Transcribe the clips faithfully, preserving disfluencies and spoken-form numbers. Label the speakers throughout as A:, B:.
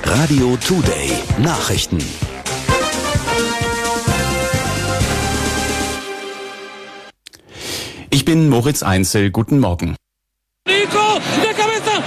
A: Radio Today Nachrichten.
B: Ich bin Moritz Einzel. Guten Morgen.
C: Nico, der Cabeza.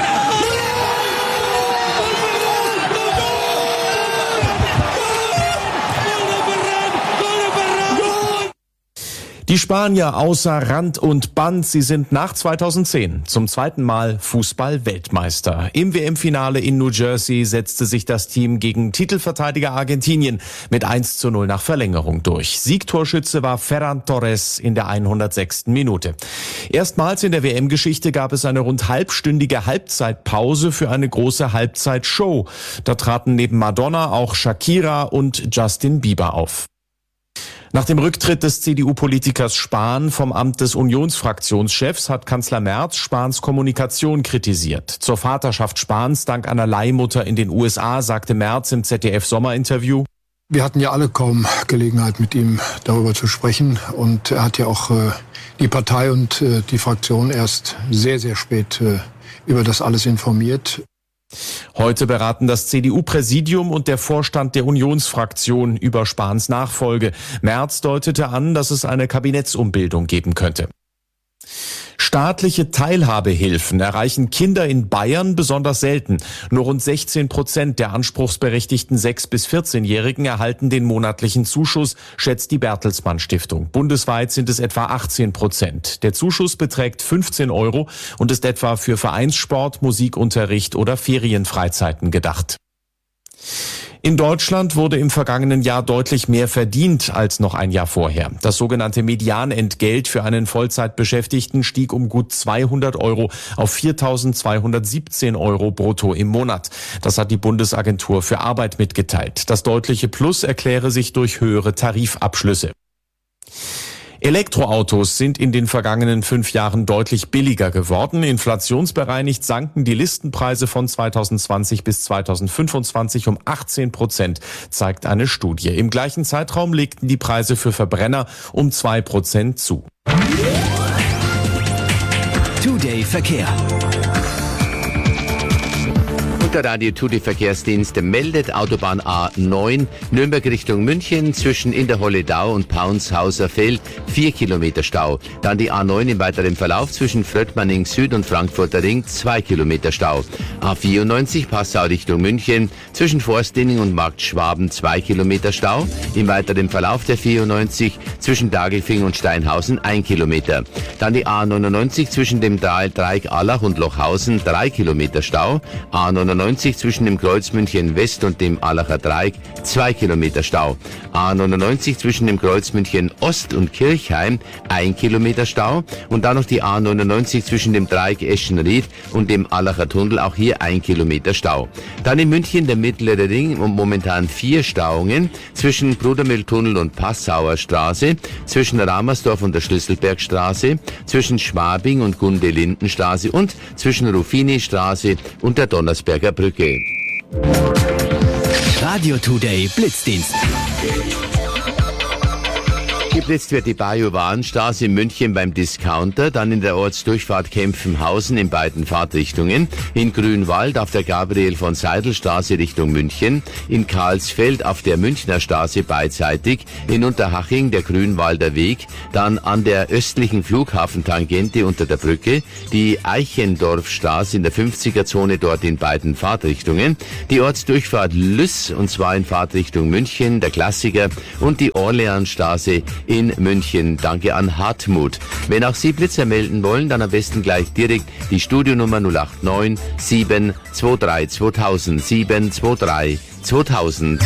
B: Die Spanier außer Rand und Band, sie sind nach zweitausendzehn zum zweiten Mal Fußball-Weltmeister. Im W M-Finale in New Jersey setzte sich das Team gegen Titelverteidiger Argentinien mit eins zu null nach Verlängerung durch. Siegtorschütze war Ferran Torres in der hundertsechsten Minute. Erstmals in der W M-Geschichte gab es eine rund halbstündige Halbzeitpause für eine große Halbzeitshow. Da traten neben Madonna auch Shakira und Justin Bieber auf. Nach dem Rücktritt des C D U-Politikers Spahn vom Amt des Unionsfraktionschefs hat Kanzler Merz Spahns Kommunikation kritisiert. Zur Vaterschaft Spahns dank einer Leihmutter in den U S A sagte Merz im Z D F-Sommerinterview:
D: Wir hatten ja alle kaum Gelegenheit, mit ihm darüber zu sprechen. Und er hat ja auch äh, die Partei und äh, die Fraktion erst sehr, sehr spät äh, über das alles informiert.
B: Heute beraten das C D U-Präsidium und der Vorstand der Unionsfraktion über Spahns Nachfolge. Merz deutete an, dass es eine Kabinettsumbildung geben könnte. Staatliche Teilhabehilfen erreichen Kinder in Bayern besonders selten. Nur rund sechzehn Prozent der anspruchsberechtigten sechs- bis vierzehnjährigen erhalten den monatlichen Zuschuss, schätzt die Bertelsmann Stiftung. Bundesweit sind es etwa achtzehn Prozent. Der Zuschuss beträgt fünfzehn Euro und ist etwa für Vereinssport, Musikunterricht oder Ferienfreizeiten gedacht. In Deutschland wurde im vergangenen Jahr deutlich mehr verdient als noch ein Jahr vorher. Das sogenannte Medianentgelt für einen Vollzeitbeschäftigten stieg um gut zweihundert Euro auf viertausendzweihundertsiebzehn Euro brutto im Monat. Das hat die Bundesagentur für Arbeit mitgeteilt. Das deutliche Plus erkläre sich durch höhere Tarifabschlüsse. Elektroautos sind in den vergangenen fünf Jahren deutlich billiger geworden. Inflationsbereinigt sanken die Listenpreise von zweitausendzwanzig bis zweitausendfünfundzwanzig um achtzehn Prozent, zeigt eine Studie. Im gleichen Zeitraum legten die Preise für Verbrenner um zwei Prozent zu.
A: Today Verkehr.
E: Der Radio Today Verkehrsdienst meldet Autobahn A neun, Nürnberg Richtung München, zwischen Inderholledau und Paunshauser Feld, vier Kilometer Stau. Dann die A neun im weiteren Verlauf zwischen Fröttmanning Süd und Frankfurter Ring, zwei Kilometer Stau. A vierundneunzig Passau Richtung München, zwischen Forstinning und Markt Schwaben, zwei Kilometer Stau. Im weiteren Verlauf der vierundneunzig zwischen Dagelfing und Steinhausen, ein Kilometer. Dann die A neunundneunzig zwischen dem Dreieck Allach und Lochhausen, drei Kilometer Stau. A neunundneunzig zwischen dem Kreuz München West und dem Allacher Dreieck, zwei Kilometer Stau. A neunundneunzig zwischen dem Kreuz München Ost und Kirchheim, ein Kilometer Stau. Und dann noch die A neunundneunzig zwischen dem Dreieck Eschenried und dem Allacher Tunnel, auch hier ein Kilometer Stau. Dann in München der Mittlere Ring und momentan vier Stauungen zwischen Brudermühltunnel und Passauer Straße, zwischen Ramersdorf und der Schlüsselbergstraße, zwischen Schwabing und Gunde-Linden-Straße und zwischen Ruffini-Straße und der Donnersberger Brücke.
A: Radio Today Blitzdienst.
E: Geblitzt wird die Bajo-Warenstraße in München beim Discounter, dann in der Ortsdurchfahrt Kempfenhausen in beiden Fahrtrichtungen, in Grünwald auf der Gabriel-von-Seidel-Straße Richtung München, in Karlsfeld auf der Münchner Straße beidseitig, in Unterhaching der Grünwalder Weg, dann an der östlichen Flughafentangente unter der Brücke, die Eichendorfstraße in der fünfziger-Zone dort in beiden Fahrtrichtungen, die Ortsdurchfahrt Lüss und zwar in Fahrtrichtung München, der Klassiker, und die Orleansstraße in München. Danke an Hartmut. Wenn auch Sie Blitzer melden wollen, dann am besten gleich direkt die Studionummer null acht neun sieben zwei drei zweitausend sieben zwei drei zweitausend.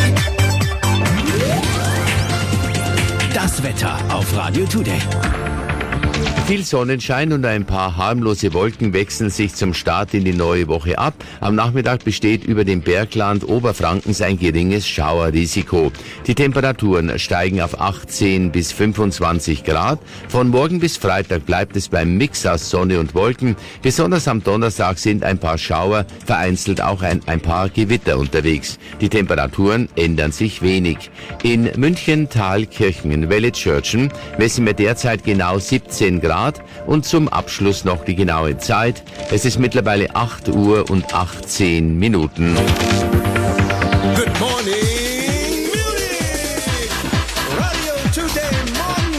A: Das Wetter auf Radio Today.
E: Viel Sonnenschein und ein paar harmlose Wolken wechseln sich zum Start in die neue Woche ab. Am Nachmittag besteht über dem Bergland Oberfrankens ein geringes Schauerrisiko. Die Temperaturen steigen auf achtzehn bis fünfundzwanzig Grad. Von morgen bis Freitag bleibt es beim Mix aus Sonne und Wolken. Besonders am Donnerstag sind ein paar Schauer, vereinzelt auch ein, ein paar Gewitter unterwegs. Die Temperaturen ändern sich wenig. In München, Thalkirchen, Wellitzschörtchen messen wir derzeit genau siebzehn Grad. Und zum Abschluss noch die genaue Zeit. Es ist mittlerweile acht Uhr und achtzehn Minuten.
F: Good morning, Munich! Radio Today Morning